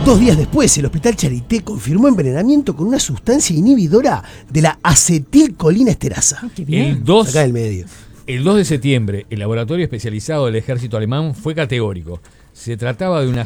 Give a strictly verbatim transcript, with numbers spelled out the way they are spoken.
Dos días después, el Hospital Charité confirmó envenenamiento con una sustancia inhibidora de la acetilcolinesterasa. Ah, qué bien. El dos, Acá del medio. el dos de septiembre, el laboratorio especializado del ejército alemán fue categórico. Se trataba de una